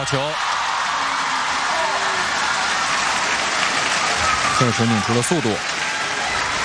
球，孙世宁出了速度。